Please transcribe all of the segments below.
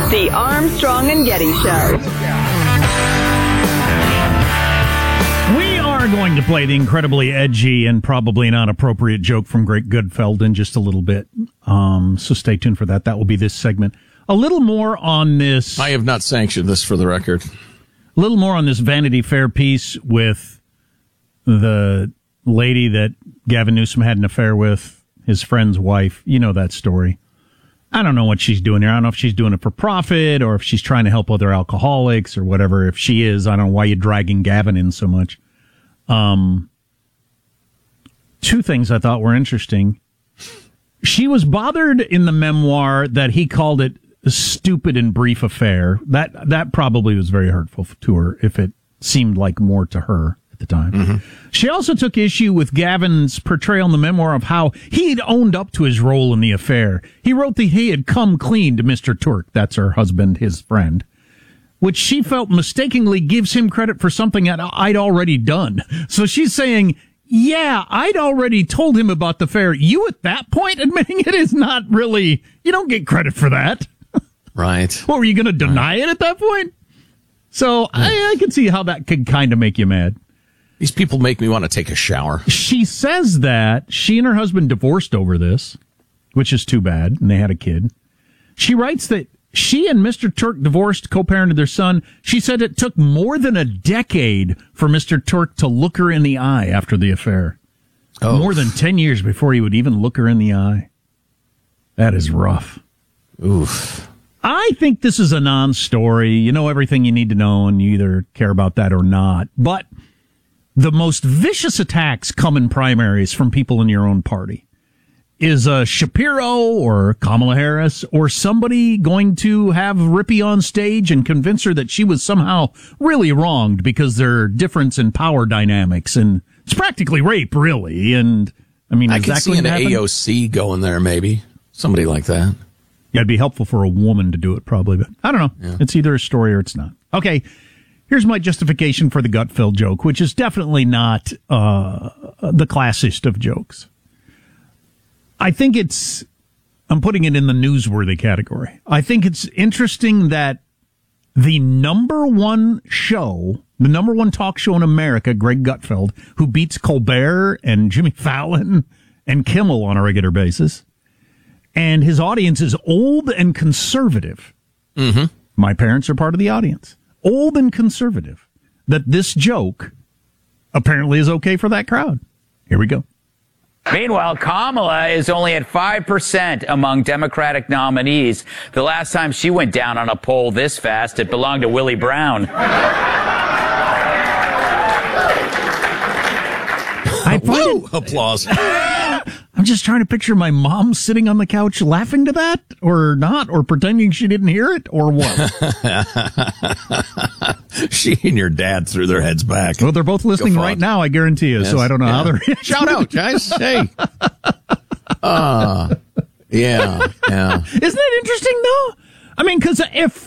The Armstrong and Getty Show. We are going to play the incredibly edgy and probably not appropriate joke from Greg Gutfeld in just a little bit. So stay tuned for that. That will be this segment. A little more on this. I have not sanctioned this, for the record. A little more on this Vanity Fair piece with the lady that Gavin Newsom had an affair with, his friend's wife. You know that story. I don't know what she's doing here. I don't know if she's doing it for profit or if she's trying to help other alcoholics or whatever. If she is, I don't know why you're dragging Gavin in so much. Two things I thought were interesting. She was bothered in the memoir that he called it a stupid and brief affair. That probably was very hurtful to her if it seemed like more to her at the time. Mm-hmm. She also took issue with Gavin's portrayal in the memoir of how he'd owned up to his role in the affair. He wrote that he had come clean to Mr. Turk. That's her husband, his friend, which she felt mistakenly gives him credit for something that I'd already done. So she's saying, yeah, I'd already told him about the affair. You at that point admitting it is not really, you don't get credit for that. Right. What, were you going to deny it at that point? So I can see how that could kind of make you mad. These people make me want to take a shower. She says that she and her husband divorced over this, which is too bad, and they had a kid. She writes that she and Mr. Turk divorced, co-parented their son. She said it took more than a decade for Mr. Turk to look her in the eye after the affair. Oh. More than 10 years before he would even look her in the eye. That is rough. Oof. I think this is a non-story. You know everything you need to know, and you either care about that or not. But the most vicious attacks come in primaries from people in your own party. Is Shapiro or Kamala Harris or somebody going to have Rippey on stage and convince her that she was somehow really wronged because their difference in power dynamics? And it's practically rape, really. And I mean, I could see an AOC going there, maybe. Somebody like that. Yeah, it'd be helpful for a woman to do it, probably, but I don't know. Yeah. It's either a story or it's not. Okay, here's my justification for the Gutfeld joke, which is definitely not the classiest of jokes. I think I'm putting it in the newsworthy category. I think it's interesting that the number one talk show in America, Greg Gutfeld, who beats Colbert and Jimmy Fallon and Kimmel on a regular basis, and his audience is old and conservative. Mm-hmm. My parents are part of the audience. Old and conservative. That this joke apparently is okay for that crowd. Here we go. Meanwhile, Kamala is only at 5% among Democratic nominees. The last time she went down on a poll this fast, it belonged to Willie Brown. Applause. I'm just trying to picture my mom sitting on the couch laughing to that, or not, or pretending she didn't hear it, or what? She and your dad threw their heads back. Well, they're both listening right now, I guarantee you, yes. So I don't know how they're... Shout out, guys. Hey. Yeah. Isn't it interesting, though? I mean, because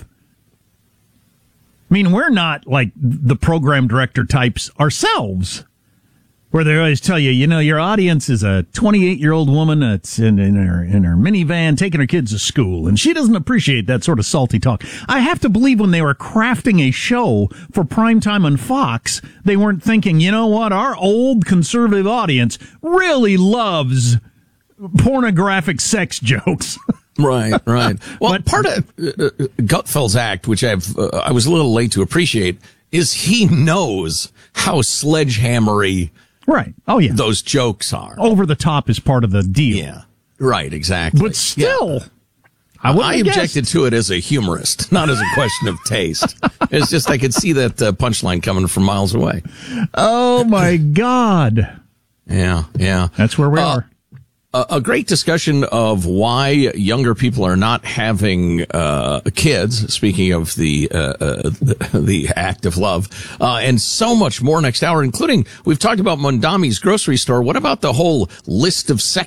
we're not like the program director types ourselves, where they always tell you, your audience is a 28-year-old woman that's in her minivan taking her kids to school, and she doesn't appreciate that sort of salty talk. I have to believe when they were crafting a show for primetime on Fox, they weren't thinking, you know what, our old conservative audience really loves pornographic sex jokes. Right. Well, part of Gutfeld's act, which I was a little late to appreciate, is he knows how sledgehammery... Right. Oh, yeah. Those jokes are. Over the top is part of the deal. Yeah. Right, exactly. But still, yeah. I objected to it as a humorist, not as a question of taste. It's just I could see that punchline coming from miles away. Oh, my God. Yeah. That's where we are. A great discussion of why younger people are not having kids. Speaking of the act of love, and so much more next hour, including we've talked about Mondami's grocery store. What about the whole list of sex